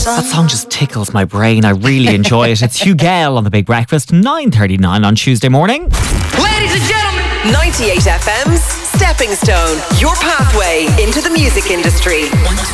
That song just tickles my brain. I really enjoy it. It's Hugh Gale on The Big Breakfast, 9:39 on Tuesday morning. Ladies and gentlemen, 98 FM's Stepping Stone, your pathway into the music industry.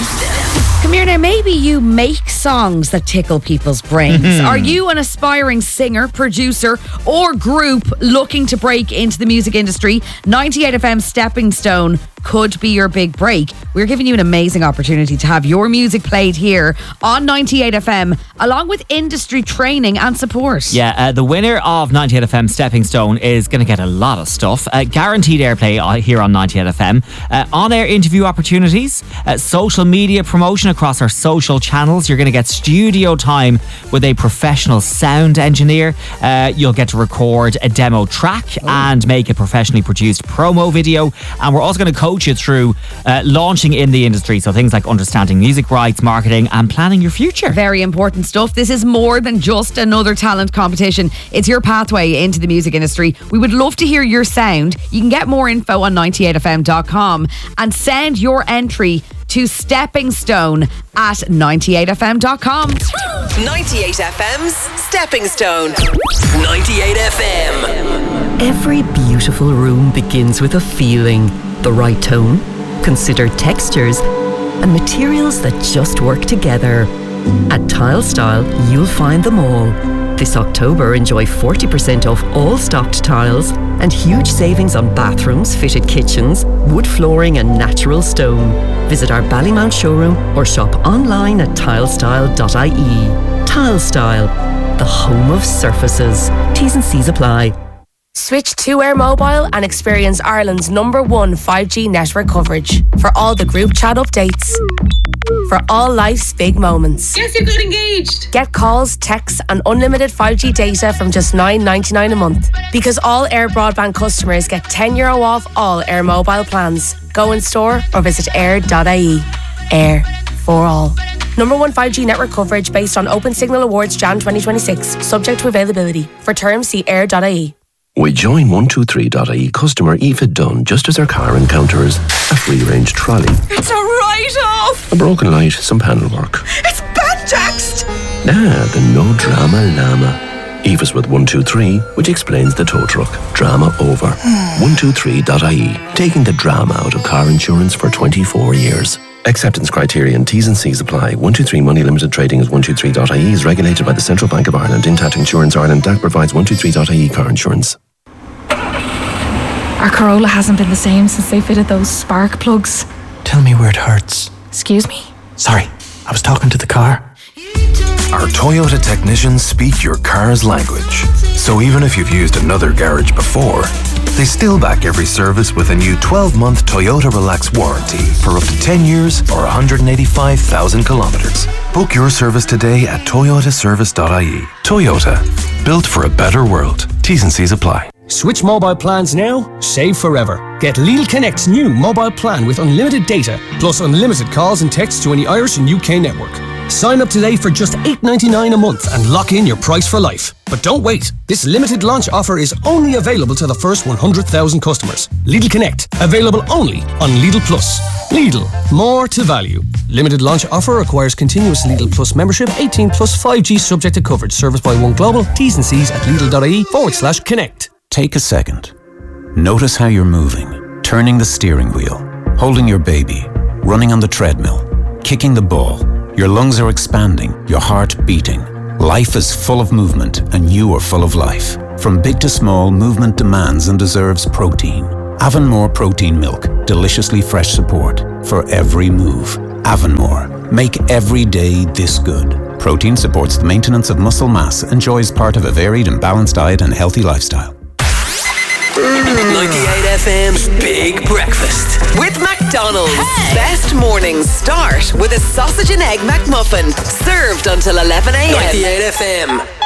Come here now, maybe you make songs that tickle people's brains. Are you an aspiring singer, producer or group looking to break into the music industry? 98 FM Stepping Stone could be your big break. We're giving you an amazing opportunity to have your music played here on 98 FM, along with industry training and support. Yeah, the winner of 98 FM Stepping Stone is going to get a lot of stuff. Guaranteed airplay here on 98 FM. On-air interview opportunities, social media promotion across our social channels. You're going to get studio time with a professional sound engineer. You'll get to record a demo track and make a professionally produced promo video. And we're also going to coach you through launching in the industry. So things like understanding music rights, marketing and planning your future. Very important stuff. This is more than just another talent competition. It's your pathway into the music industry. We would love to hear your sound. You can get more info on 98fm.com and send your entry to Stepping Stone at 98fm.com. 98 FM's Stepping Stone. 98 FM. Every beautiful room begins with a feeling, the right tone, considered textures, and materials that just work together. At Tile Style, you'll find them all. This October, enjoy 40% off all stocked tiles and huge savings on bathrooms, fitted kitchens, wood flooring and natural stone. Visit our Ballymount showroom or shop online at tilestyle.ie. Tile Style, the home of surfaces. T's and C's apply. Switch to Air Mobile and experience Ireland's #1 5G network coverage for all the group chat updates. For all life's big moments. Guess you got engaged. Get calls, texts and unlimited 5G data from just $9.99 a month. Because all Air Broadband customers get €10 off all Air Mobile plans. Go in store or visit air.ie. Air for all. #1 5G network coverage based on Open Signal Awards Jan 2026. Subject to availability. For terms, see air.ie. We join 123.ie customer Aoife Dunn just as her car encounters a free-range trolley. It's a write-off. A broken light, some panel work. It's banjaxed. The no drama llama. Aoife's with 123, which explains the tow truck. Drama over. 123.ie, taking the drama out of car insurance for 24 years. Acceptance criteria and T's and C's apply. 123 Money Limited Trading as 123.ie is regulated by the Central Bank of Ireland. Intact Insurance Ireland DAC provides 123.ie car insurance. Our Corolla hasn't been the same since they fitted those spark plugs. Tell me where it hurts. Excuse me? Sorry, I was talking to the car. Our Toyota technicians speak your car's language. So even if you've used another garage before, they still back every service with a new 12-month Toyota Relax warranty for up to 10 years or 185,000 kilometres. Book your service today at toyotaservice.ie. Toyota, built for a better world. T's and C's apply. Switch mobile plans now, save forever. Get Lidl Connect's new mobile plan with unlimited data, plus unlimited calls and texts to any Irish and UK network. Sign up today for just $8.99 a month and lock in your price for life. But don't wait. This limited launch offer is only available to the first 100,000 customers. Lidl Connect, available only on Lidl Plus. Lidl, more to value. Limited launch offer requires continuous Lidl Plus membership, 18 plus 5G subject to coverage. Service by One Global. T's and C's at lidl.ie/connect. Take a second. Notice how you're moving. Turning the steering wheel. Holding your baby. Running on the treadmill. Kicking the ball. Your lungs are expanding, your heart beating. Life is full of movement, and you are full of life. From big to small, movement demands and deserves protein. Avonmore Protein Milk, deliciously fresh support for every move. Avonmore, make every day this good. Protein supports the maintenance of muscle mass, enjoys part of a varied and balanced diet and healthy lifestyle. 98 FM's Big Breakfast with McDonald's. Best mornings start with a sausage and egg McMuffin, served until 11 a.m. 98 FM.